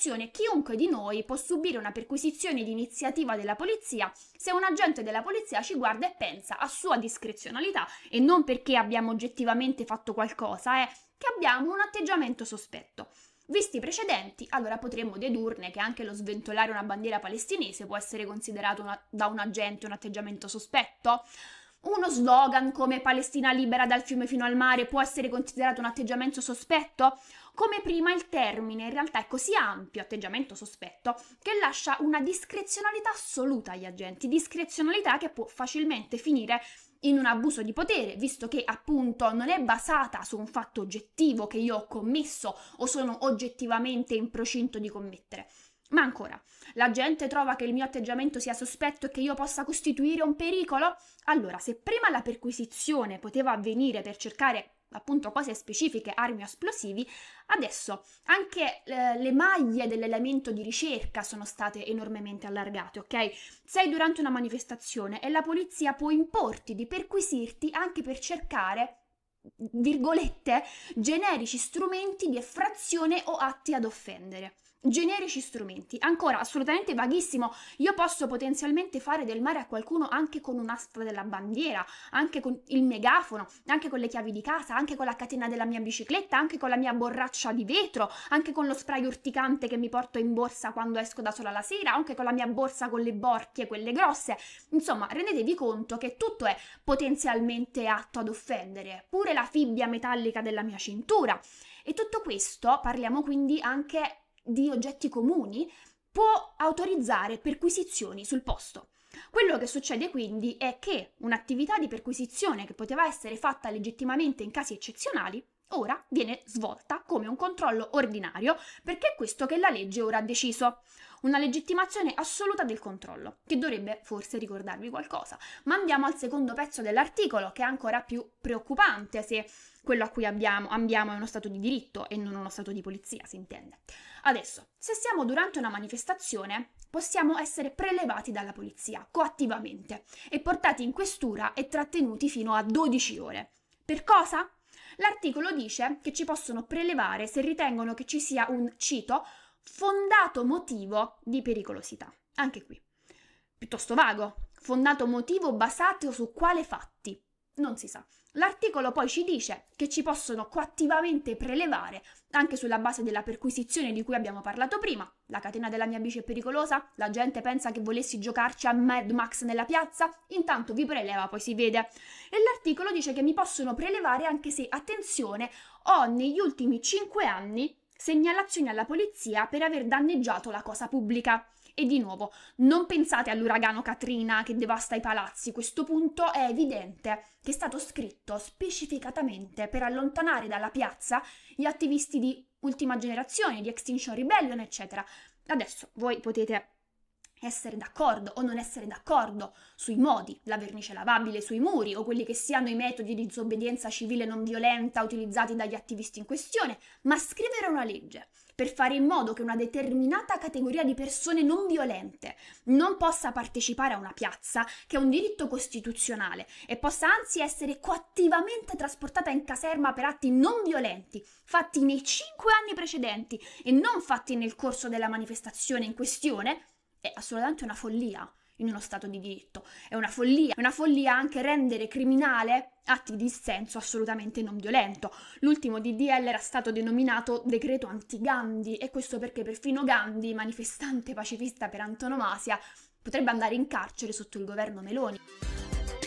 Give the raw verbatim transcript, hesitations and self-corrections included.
manifestazione, chiunque di noi può subire una perquisizione di iniziativa della polizia se un agente della polizia ci guarda e pensa a sua discrezionalità, e non perché abbiamo oggettivamente fatto qualcosa, è che abbiamo un atteggiamento sospetto. Visti i precedenti, allora potremmo dedurne che anche lo sventolare una bandiera palestinese può essere considerato una, da un agente un atteggiamento sospetto. Uno slogan come Palestina libera dal fiume fino al mare può essere considerato un atteggiamento sospetto? Come prima, il termine in realtà è così ampio, atteggiamento sospetto, che lascia una discrezionalità assoluta agli agenti, discrezionalità che può facilmente finire in un abuso di potere, visto che appunto non è basata su un fatto oggettivo che io ho commesso o sono oggettivamente in procinto di commettere. Ma ancora, la gente trova che il mio atteggiamento sia sospetto e che io possa costituire un pericolo? Allora, se prima la perquisizione poteva avvenire per cercare appunto cose specifiche, armi o esplosivi, adesso anche eh, le maglie dell'elemento di ricerca sono state enormemente allargate, ok? Sei durante una manifestazione e la polizia può importi di perquisirti anche per cercare, virgolette, generici strumenti di effrazione o atti ad offendere. Generici strumenti, ancora assolutamente vaghissimo. Io posso potenzialmente fare del male a qualcuno anche con un'asta della bandiera, anche con il megafono, anche con le chiavi di casa, anche con la catena della mia bicicletta, anche con la mia borraccia di vetro, anche con lo spray urticante che mi porto in borsa quando esco da sola la sera, anche con la mia borsa con le borchie, quelle grosse. Insomma, rendetevi conto che tutto è potenzialmente atto ad offendere, pure la fibbia metallica della mia cintura. E tutto questo, parliamo quindi anche di oggetti comuni, può autorizzare perquisizioni sul posto. Quello che succede quindi è che un'attività di perquisizione che poteva essere fatta legittimamente in casi eccezionali ora viene svolta come un controllo ordinario, perché è questo che la legge ora ha deciso. Una legittimazione assoluta del controllo, che dovrebbe forse ricordarvi qualcosa. Ma andiamo al secondo pezzo dell'articolo, che è ancora più preoccupante se quello a cui abbiamo, abbiamo è uno stato di diritto e non uno stato di polizia, si intende. Adesso, se siamo durante una manifestazione, possiamo essere prelevati dalla polizia, coattivamente, e portati in questura e trattenuti fino a dodici ore. Per cosa? L'articolo dice che ci possono prelevare se ritengono che ci sia un, cito, fondato motivo di pericolosità. Anche qui, piuttosto vago. Fondato motivo basato su quale fatti? Non si sa. L'articolo poi ci dice che ci possono coattivamente prelevare anche sulla base della perquisizione di cui abbiamo parlato prima. La catena della mia bici è pericolosa? La gente pensa che volessi giocarci a Mad Max nella piazza? Intanto vi preleva, poi si vede. E l'articolo dice che mi possono prelevare anche se, attenzione, ho negli ultimi cinque anni segnalazioni alla polizia per aver danneggiato la cosa pubblica. E di nuovo, non pensate all'uragano Katrina che devasta i palazzi, questo punto è evidente che è stato scritto specificatamente per allontanare dalla piazza gli attivisti di ultima generazione, di Extinction Rebellion, eccetera. Adesso voi potete essere d'accordo o non essere d'accordo sui modi, la vernice lavabile sui muri o quelli che siano i metodi di disobbedienza civile non violenta utilizzati dagli attivisti in questione, ma scrivere una legge per fare in modo che una determinata categoria di persone non violente non possa partecipare a una piazza, che è un diritto costituzionale, e possa anzi essere coattivamente trasportata in caserma per atti non violenti, fatti nei cinque anni precedenti e non fatti nel corso della manifestazione in questione, è assolutamente una follia in uno stato di diritto. È una follia, è una follia anche rendere criminale atti di dissenso assolutamente non violento. L'ultimo D D L era stato denominato decreto anti-Gandhi, e questo perché perfino Gandhi, manifestante pacifista per antonomasia, potrebbe andare in carcere sotto il governo Meloni.